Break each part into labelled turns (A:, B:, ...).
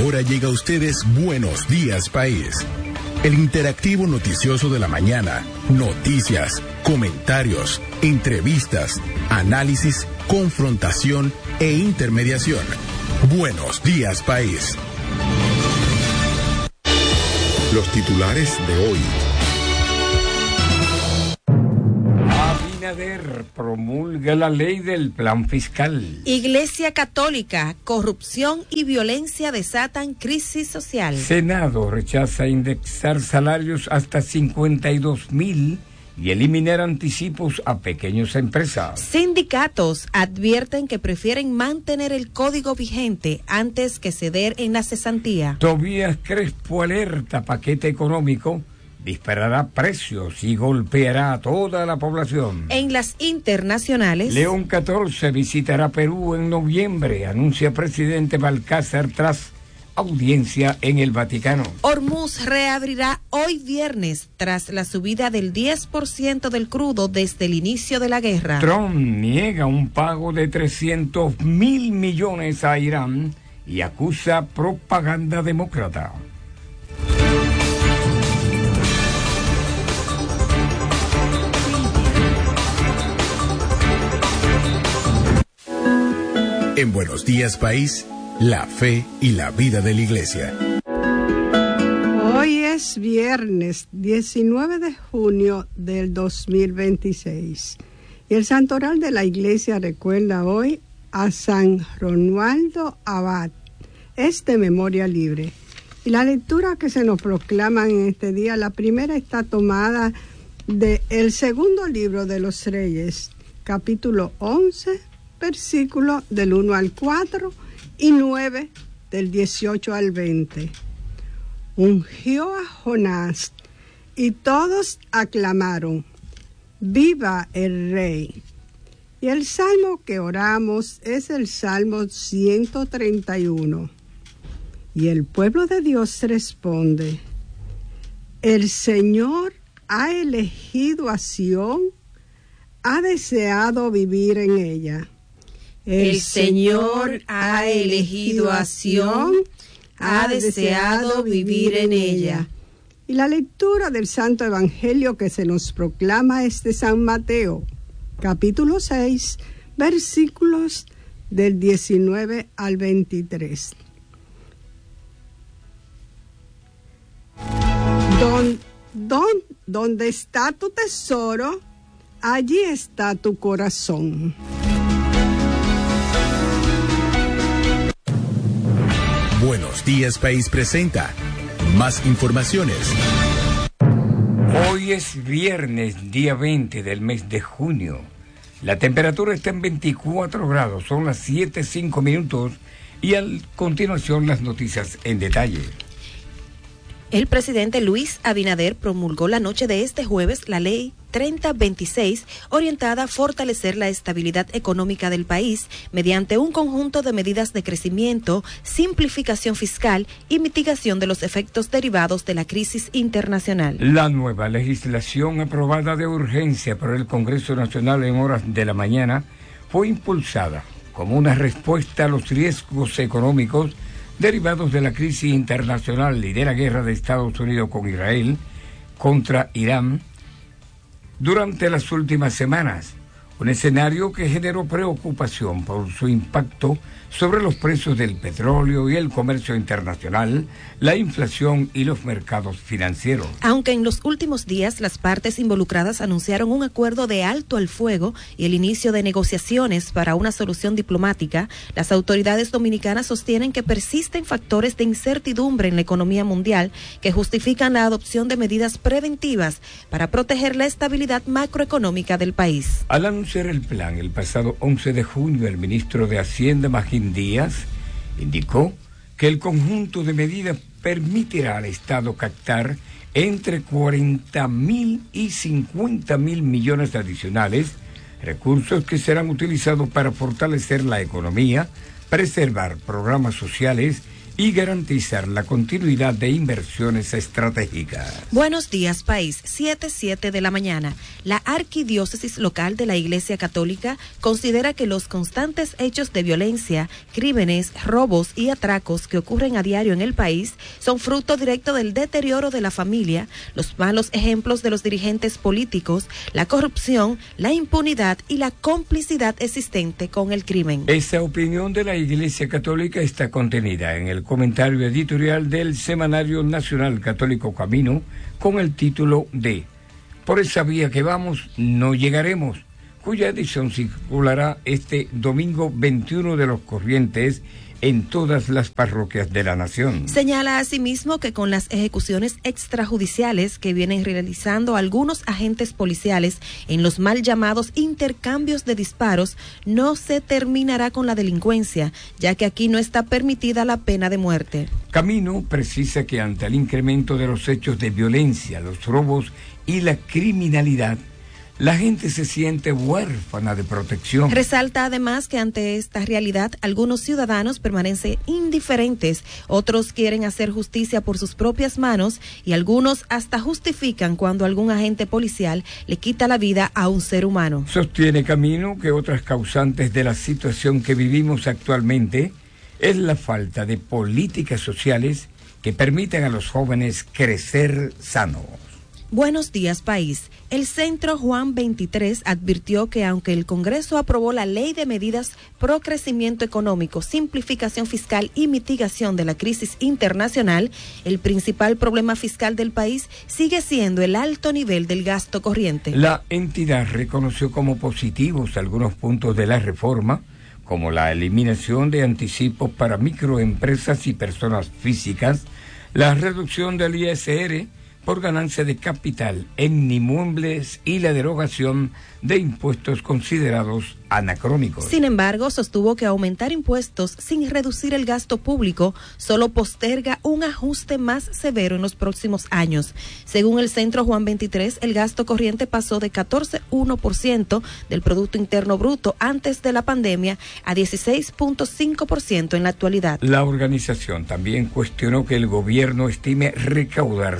A: Ahora llega a ustedes Buenos Días País, el interactivo noticioso de la mañana. Noticias, comentarios, entrevistas, análisis, confrontación e intermediación. Buenos Días País. Los titulares de hoy.
B: Abinader promulga la ley del plan fiscal.
C: Iglesia Católica, corrupción y violencia desatan crisis social.
B: Senado rechaza indexar salarios hasta 52,000 y eliminar anticipos a pequeñas empresas.
C: Sindicatos advierten que prefieren mantener el código vigente antes que ceder en la cesantía.
B: Tobías Crespo alerta: paquete económico disparará precios y golpeará a toda la población.
C: En las internacionales,
B: León XIV visitará Perú en noviembre, anuncia presidente Balcázar tras audiencia en el Vaticano.
C: Hormuz reabrirá hoy viernes tras la subida del 10% del crudo desde el inicio de la guerra.
B: Trump niega un pago de 300,000 millones a Irán y acusa propaganda demócrata.
A: En Buenos Días País, la fe y la vida de la Iglesia.
D: Hoy es viernes 19 de junio del 2026 y el santoral de la Iglesia recuerda hoy a San Romualdo Abad. Es de memoria libre. Y la lectura que se nos proclama en este día, la primera está tomada del segundo libro de los Reyes, capítulo 11, versículos del 1 al 4 y 9 del 18 al 20. Ungió a Jonás y todos aclamaron: ¡viva el rey! Y el salmo que oramos es el Salmo 131. Y el pueblo de Dios responde: el Señor ha elegido a Sión, ha deseado vivir en ella.
C: El Señor ha elegido a Sión, ha deseado vivir en ella.
D: Y la lectura del Santo Evangelio que se nos proclama es de San Mateo, capítulo 6, versículos del 19 al 23. Donde está tu tesoro, allí está tu corazón.
A: Buenos Días País presenta más informaciones.
B: Hoy es viernes, día 20 del mes de junio. La temperatura está en 24 grados, son las 7:05 y a continuación las noticias en detalle.
C: El presidente Luis Abinader promulgó la noche de este jueves la ley 3026, orientada a fortalecer la estabilidad económica del país mediante un conjunto de medidas de crecimiento, simplificación fiscal y mitigación de los efectos derivados de la crisis internacional.
B: La nueva legislación aprobada de urgencia por el Congreso Nacional en horas de la mañana fue impulsada como una respuesta a los riesgos económicos derivados de la crisis internacional y de la guerra de Estados Unidos con Israel contra Irán durante las últimas semanas, un escenario que generó preocupación por su impacto sobre los precios del petróleo y el comercio internacional, la inflación y los mercados financieros.
C: Aunque en los últimos días las partes involucradas anunciaron un acuerdo de alto al fuego y el inicio de negociaciones para una solución diplomática, las autoridades dominicanas sostienen que persisten factores de incertidumbre en la economía mundial que justifican la adopción de medidas preventivas para proteger la estabilidad macroeconómica del país.
B: Al anunciar el plan el pasado 11 de junio, el ministro de Hacienda, Magín Díaz, indicó que el conjunto de medidas permitirá al Estado captar entre 40,000 y 50,000 millones adicionales, recursos que serán utilizados para fortalecer la economía, preservar programas sociales y garantizar la continuidad de inversiones estratégicas.
C: Buenos días, país. 7:07 de la mañana. La arquidiócesis local de la Iglesia Católica considera que los constantes hechos de violencia, crímenes, robos y atracos que ocurren a diario en el país son fruto directo del deterioro de la familia, los malos ejemplos de los dirigentes políticos, la corrupción, la impunidad y la complicidad existente con el crimen.
B: Esta opinión de la Iglesia Católica está contenida en el comentario editorial del Semanario Nacional Católico Camino con el título de Por esa vía que vamos, no llegaremos, cuya edición circulará este domingo 21 de los corrientes en todas las parroquias de la nación.
C: Señala asimismo que con las ejecuciones extrajudiciales que vienen realizando algunos agentes policiales en los mal llamados intercambios de disparos, no se terminará con la delincuencia, ya que aquí no está permitida la pena de muerte.
B: Camino precisa que ante el incremento de los hechos de violencia, los robos y la criminalidad, la gente se siente huérfana de protección.
C: Resalta además que ante esta realidad algunos ciudadanos permanecen indiferentes, otros quieren hacer justicia por sus propias manos y algunos hasta justifican cuando algún agente policial le quita la vida a un ser humano.
B: Sostiene Camino que otras causantes de la situación que vivimos actualmente es la falta de políticas sociales que permitan a los jóvenes crecer sanos.
C: Buenos días, país. El Centro Juan 23 advirtió que aunque el Congreso aprobó la Ley de Medidas pro Crecimiento Económico, Simplificación Fiscal y Mitigación de la Crisis Internacional, el principal problema fiscal del país sigue siendo el alto nivel del gasto corriente.
B: La entidad reconoció como positivos algunos puntos de la reforma, como la eliminación de anticipos para microempresas y personas físicas, la reducción del ISR por ganancia de capital en inmuebles y la derogación de impuestos considerados anacrónicos.
C: Sin embargo, sostuvo que aumentar impuestos sin reducir el gasto público solo posterga un ajuste más severo en los próximos años. Según el Centro Juan 23, el gasto corriente pasó de 14,1% del Producto Interno Bruto antes de la pandemia a 16,5% en la actualidad.
B: La organización también cuestionó que el gobierno estime recaudar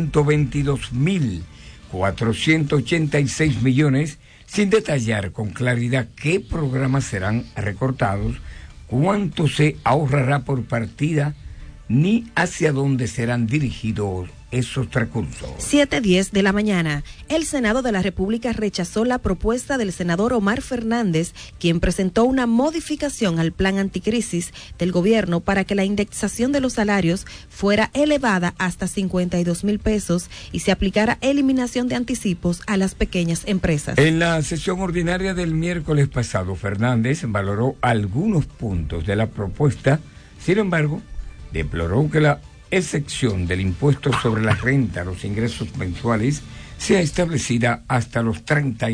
B: 122.486 millones sin detallar con claridad qué programas serán recortados, cuánto se ahorrará por partida, ni hacia dónde serán dirigidos esos recursos.
C: 7:10 de la mañana. El Senado de la República rechazó la propuesta del senador Omar Fernández, quien presentó una modificación al plan anticrisis del gobierno para que la indexación de los salarios fuera elevada hasta 52,000 pesos y se aplicara eliminación de anticipos a las pequeñas empresas.
B: En la sesión ordinaria del miércoles pasado, Fernández valoró algunos puntos de la propuesta, sin embargo, deploró que la excepción del impuesto sobre la renta a los ingresos mensuales sea establecida hasta los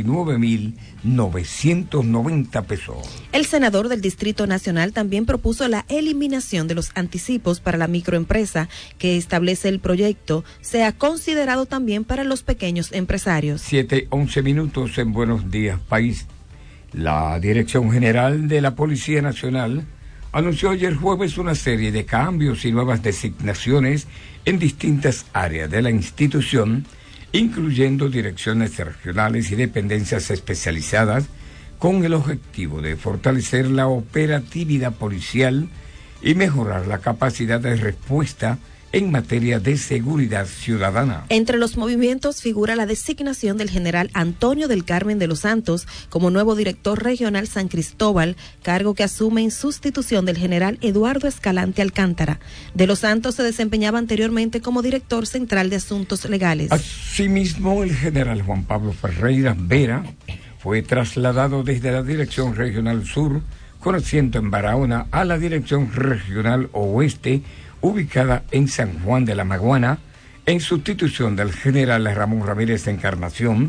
B: 39.990 pesos.
C: El senador del Distrito Nacional también propuso la eliminación de los anticipos para la microempresa que establece el proyecto sea considerado también para los pequeños empresarios.
B: 7:11 minutos en Buenos Días, País. La Dirección General de la Policía Nacional anunció ayer jueves una serie de cambios y nuevas designaciones en distintas áreas de la institución, incluyendo direcciones regionales y dependencias especializadas, con el objetivo de fortalecer la operatividad policial y mejorar la capacidad de respuesta en materia de seguridad ciudadana.
C: Entre los movimientos figura la designación del general Antonio del Carmen de los Santos como nuevo director regional San Cristóbal, cargo que asume en sustitución del general Eduardo Escalante Alcántara. De los Santos se desempeñaba anteriormente como director central de asuntos legales.
B: Asimismo, el general Juan Pablo Ferreira Vera fue trasladado desde la Dirección Regional Sur, con asiento en Barahona, a la Dirección Regional Oeste, ubicada en San Juan de la Maguana, en sustitución del general Ramón Ramírez Encarnación,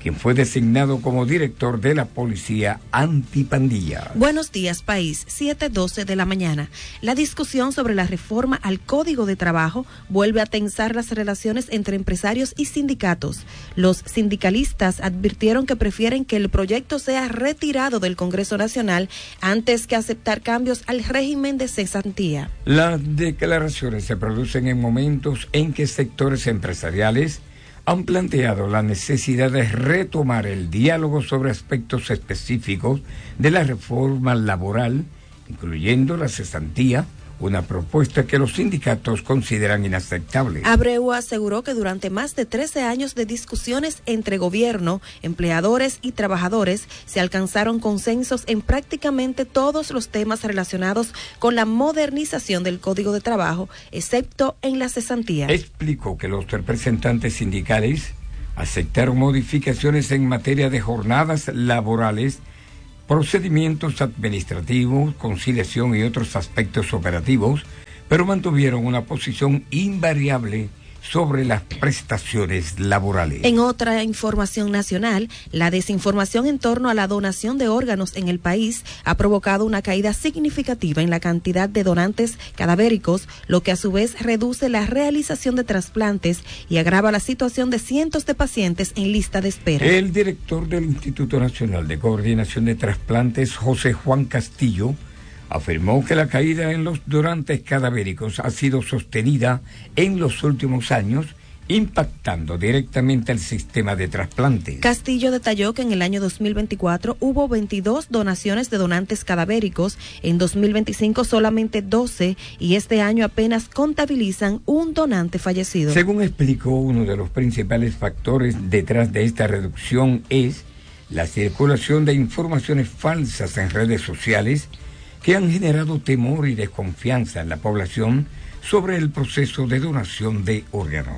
B: quien fue designado como director de la Policía Antipandilla.
C: Buenos días, país. 7:12 de la mañana. La discusión sobre la reforma al Código de Trabajo vuelve a tensar las relaciones entre empresarios y sindicatos. Los sindicalistas advirtieron que prefieren que el proyecto sea retirado del Congreso Nacional antes que aceptar cambios al régimen de cesantía.
B: Las declaraciones se producen en momentos en que sectores empresariales han planteado la necesidad de retomar el diálogo sobre aspectos específicos de la reforma laboral, incluyendo la cesantía, una propuesta que los sindicatos consideran inaceptable.
C: Abreu aseguró que durante más de 13 años de discusiones entre gobierno, empleadores y trabajadores, se alcanzaron consensos en prácticamente todos los temas relacionados con la modernización del Código de Trabajo, excepto en la cesantía.
B: Explicó que los representantes sindicales aceptaron modificaciones en materia de jornadas laborales, procedimientos administrativos, conciliación y otros aspectos operativos, pero mantuvieron una posición invariable sobre las prestaciones laborales.
C: En otra información nacional, la desinformación en torno a la donación de órganos en el país ha provocado una caída significativa en la cantidad de donantes cadavéricos, lo que a su vez reduce la realización de trasplantes y agrava la situación de cientos de pacientes en lista de espera.
B: El director del Instituto Nacional de Coordinación de Trasplantes, José Juan Castillo, afirmó que la caída en los donantes cadavéricos ha sido sostenida en los últimos años, impactando directamente al sistema de trasplantes.
C: Castillo detalló que en el año 2024 hubo 22 donaciones de donantes cadavéricos, en 2025 solamente 12 y este año apenas contabilizan un donante fallecido.
B: Según explicó, uno de los principales factores detrás de esta reducción es la circulación de informaciones falsas en redes sociales que han generado temor y desconfianza en la población sobre el proceso de donación de órganos.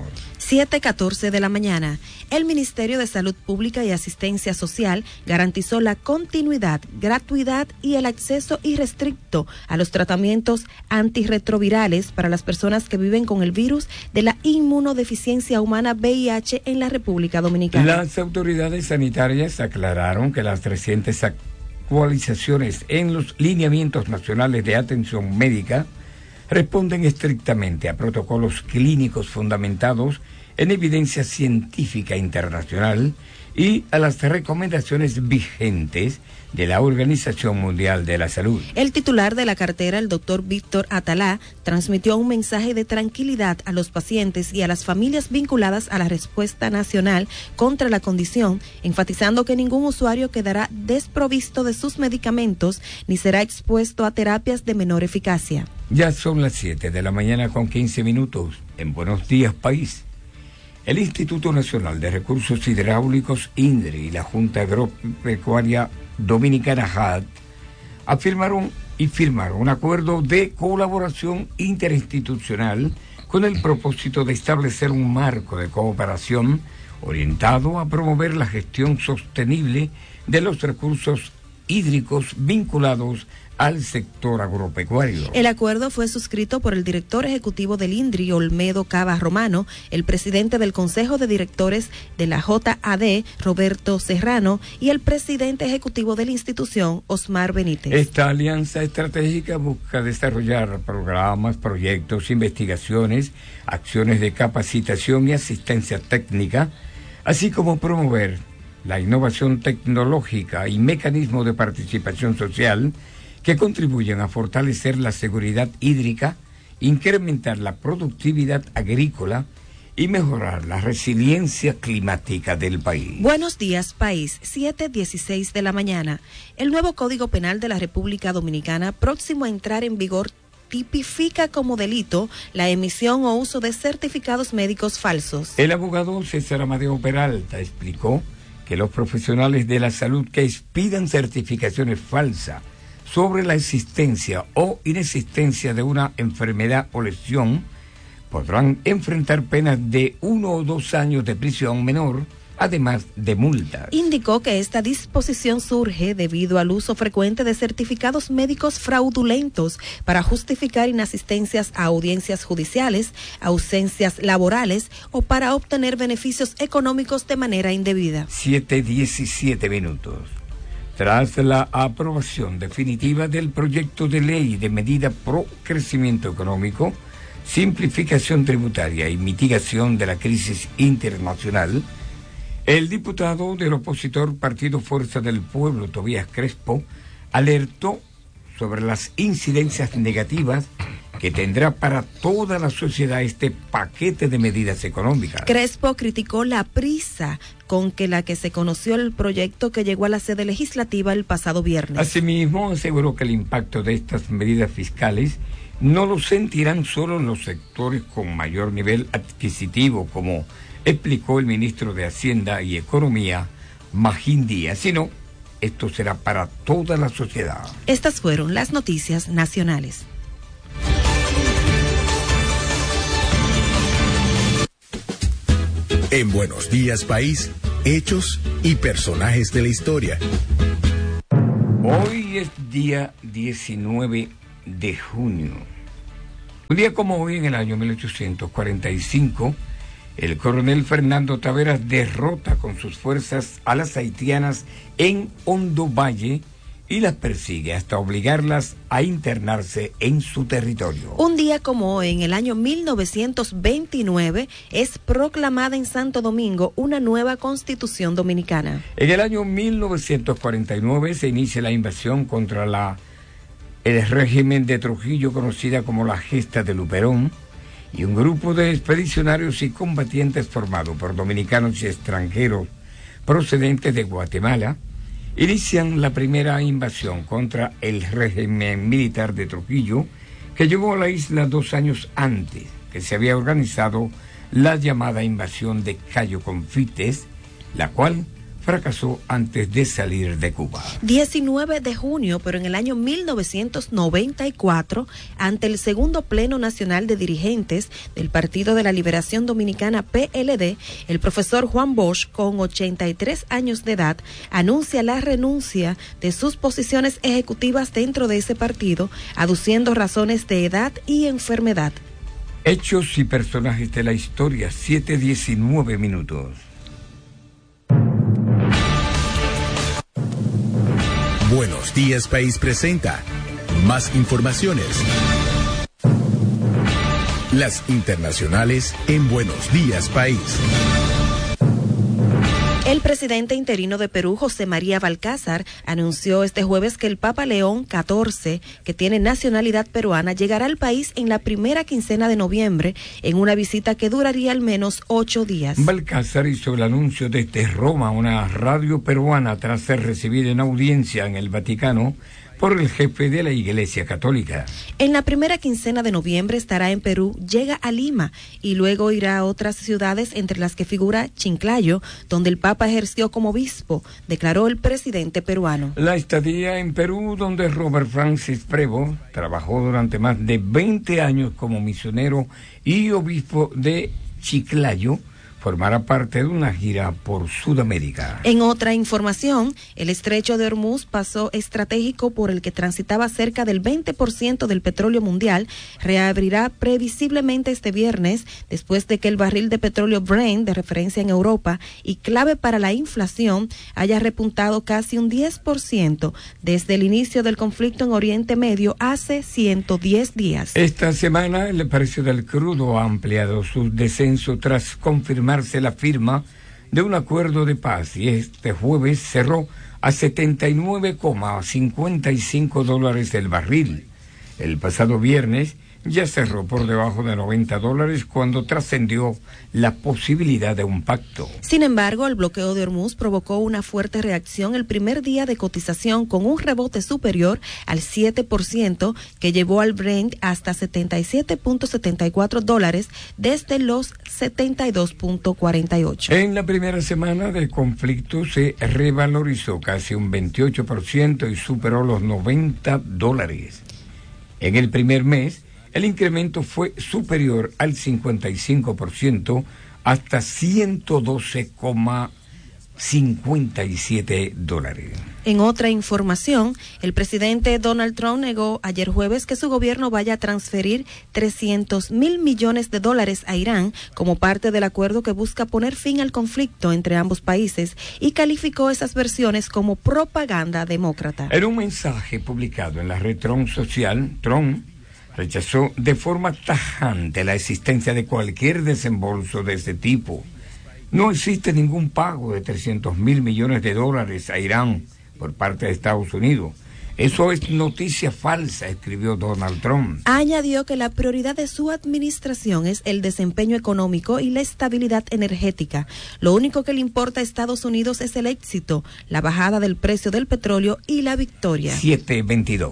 C: 7:14 de la mañana. El Ministerio de Salud Pública y Asistencia Social garantizó la continuidad, gratuidad y el acceso irrestricto a los tratamientos antirretrovirales para las personas que viven con el virus de la inmunodeficiencia humana VIH en la República Dominicana.
B: Las autoridades sanitarias aclararon que las recientes actualizaciones en los lineamientos nacionales de atención médica responden estrictamente a protocolos clínicos fundamentados en evidencia científica internacional y a las recomendaciones vigentes de la Organización Mundial de la Salud.
C: El titular de la cartera, el doctor Víctor Atalá, transmitió un mensaje de tranquilidad a los pacientes y a las familias vinculadas a la respuesta nacional contra la condición, enfatizando que ningún usuario quedará desprovisto de sus medicamentos ni será expuesto a terapias de menor eficacia.
B: Ya son las 7 de la mañana con 15 minutos. En Buenos Días, País. El Instituto Nacional de Recursos Hidráulicos, INDRI, y la Junta Agropecuaria Dominicana, JAD, firmaron un acuerdo de colaboración interinstitucional con el propósito de establecer un marco de cooperación orientado a promover la gestión sostenible de los recursos hídricos vinculados al sector agropecuario.
C: El acuerdo fue suscrito por el director ejecutivo del INDRI, Olmedo Cava Romano, el presidente del Consejo de Directores de la JAD, Roberto Serrano, y el presidente ejecutivo de la institución, Osmar Benítez.
B: Esta alianza estratégica busca desarrollar programas, proyectos, investigaciones, acciones de capacitación y asistencia técnica, así como promover la innovación tecnológica y mecanismos de participación social que contribuyen a fortalecer la seguridad hídrica, incrementar la productividad agrícola y mejorar la resiliencia climática del país.
C: Buenos días, país. 7:16 de la mañana. El nuevo Código Penal de la República Dominicana, próximo a entrar en vigor, tipifica como delito la emisión o uso de certificados médicos falsos.
B: El abogado César Amadeo Peralta explicó que los profesionales de la salud que expidan certificaciones falsas sobre la existencia o inexistencia de una enfermedad o lesión podrán enfrentar penas de 1 o 2 años de prisión menor además de multas.
C: Indicó que esta disposición surge debido al uso frecuente de certificados médicos fraudulentos para justificar inasistencias a audiencias judiciales, ausencias laborales o para obtener beneficios económicos de manera indebida.
B: 7:17. Tras la aprobación definitiva del proyecto de ley de medida pro crecimiento económico, simplificación tributaria y mitigación de la crisis internacional, el diputado del opositor Partido Fuerza del Pueblo, Tobías Crespo, alertó sobre las incidencias negativas que tendrá para toda la sociedad este paquete de medidas económicas.
C: Crespo criticó la prisa con la que se conoció el proyecto que llegó a la sede legislativa el pasado viernes.
B: Asimismo, aseguró que el impacto de estas medidas fiscales no lo sentirán solo los sectores con mayor nivel adquisitivo, como explicó el ministro de Hacienda y Economía, Magín Díaz, sino esto será para toda la sociedad.
C: Estas fueron las noticias nacionales.
A: En Buenos Días País, hechos y personajes de la historia.
B: Hoy es día 19 de junio. Un día como hoy, en el año 1845, el coronel Fernando Taveras derrota con sus fuerzas a las haitianas en Hondo Valle y las persigue hasta obligarlas a internarse en su territorio.
C: Un día como hoy, en el año 1929, es proclamada en Santo Domingo una nueva Constitución Dominicana.
B: En el año 1949 se inicia la invasión contra el régimen de Trujillo, conocida como la Gesta de Luperón, y un grupo de expedicionarios y combatientes formado por dominicanos y extranjeros procedentes de Guatemala inician la primera invasión contra el régimen militar de Trujillo, que llegó a la isla 2 años antes, que se había organizado la llamada invasión de Cayo Confites, la cual fracasó antes de salir de Cuba.
C: 19 de junio, pero en el año 1994, ante el segundo Pleno Nacional de Dirigentes del Partido de la Liberación Dominicana, PLD, el profesor Juan Bosch, con 83 años de edad, anuncia la renuncia de sus posiciones ejecutivas dentro de ese partido, aduciendo razones de edad y enfermedad.
B: Hechos y personajes de la historia, 7:19.
A: Buenos Días País presenta más informaciones. Las internacionales en Buenos Días País.
C: El presidente interino de Perú, José María Balcázar, anunció este jueves que el Papa León XIV, que tiene nacionalidad peruana, llegará al país en la primera quincena de noviembre, en una visita que duraría al menos 8 días.
B: Balcázar hizo el anuncio desde Roma, una radio peruana, tras ser recibido en audiencia en el Vaticano por el jefe de la Iglesia Católica.
C: En la primera quincena de noviembre estará en Perú, llega a Lima y luego irá a otras ciudades, entre las que figura Chiclayo, donde el Papa ejerció como obispo, declaró el presidente peruano.
B: La estadía en Perú, donde Robert Francis Prevo trabajó durante más de 20 años como misionero y obispo de Chiclayo, formará parte de una gira por Sudamérica.
C: En otra información, el estrecho de Hormuz, paso estratégico por el que transitaba cerca del 20% del petróleo mundial, reabrirá previsiblemente este viernes, después de que el barril de petróleo Brent, de referencia en Europa y clave para la inflación, haya repuntado casi un 10% desde el inicio del conflicto en Oriente Medio hace 110 días.
B: Esta semana el precio del crudo ha ampliado su descenso tras confirmar la firma de un acuerdo de paz, y este jueves cerró a $79,55 el barril. El pasado viernes ya cerró por debajo de $90 cuando trascendió la posibilidad de un pacto.
C: Sin embargo, el bloqueo de Hormuz provocó una fuerte reacción el primer día de cotización, con un rebote superior al 7%, que llevó al Brent hasta $77.74 desde los 72.48.
B: En la primera semana de conflicto se revalorizó casi un 28% y superó los $90. En el primer mes, el incremento fue superior al 55%, hasta $112,90. $57.
C: En otra información, el presidente Donald Trump negó ayer jueves que su gobierno vaya a transferir $300.000 millones a Irán como parte del acuerdo que busca poner fin al conflicto entre ambos países y calificó esas versiones como propaganda demócrata.
B: En un mensaje publicado en la red Trump social, Trump rechazó de forma tajante la existencia de cualquier desembolso de este tipo. No existe ningún pago de $300.000 millones a Irán por parte de Estados Unidos. Eso es noticia falsa, escribió Donald Trump.
C: Añadió que la prioridad de su administración es el desempeño económico y la estabilidad energética. Lo único que le importa a Estados Unidos es el éxito, la bajada del precio del petróleo y la victoria.
B: 7:22.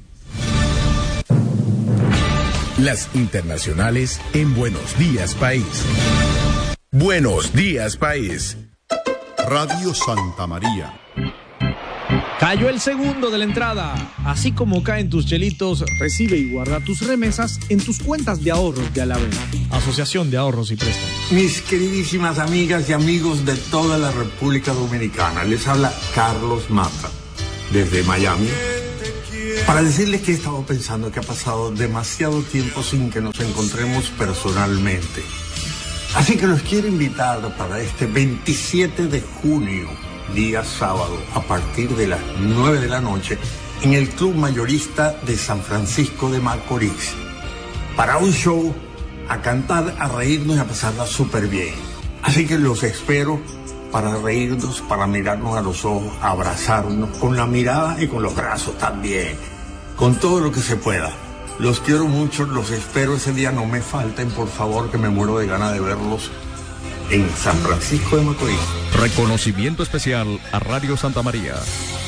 A: Las internacionales en Buenos Días País. Buenos Días País.
E: Radio Santa María.
F: Cayó el segundo de la entrada. Así como caen tus chelitos, recibe y guarda tus remesas en tus cuentas de ahorros de Alavena, Asociación de Ahorros y Préstamos.
G: Mis queridísimas amigas y amigos de toda la República Dominicana, les habla Carlos Mata, desde Miami, para decirles que he estado pensando que ha pasado demasiado tiempo sin que nos encontremos personalmente. Así que los quiero invitar para este 27 de junio, día sábado, a partir de las 9 de la noche, en el Club Mayorista de San Francisco de Macorís, para un show, a cantar, a reírnos y a pasarla súper bien. Así que los espero para reírnos, para mirarnos a los ojos, abrazarnos, con la mirada y con los brazos también, con todo lo que se pueda. Los quiero mucho, los espero ese día, no me falten, por favor, que me muero de ganas de verlos en San Francisco de Macorís.
H: Reconocimiento especial a Radio Santa María.